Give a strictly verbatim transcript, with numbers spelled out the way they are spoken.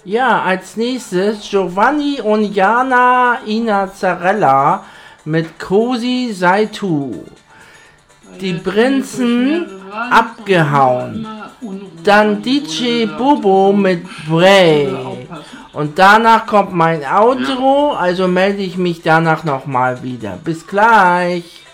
Ja, als nächstes Giovanni und Jana Inazzarella mit Cosi sei tu. Die Prinzen abgehauen. Dann D J Bobo mit Bray. Und danach kommt mein Outro, also melde ich mich danach nochmal wieder. Bis gleich.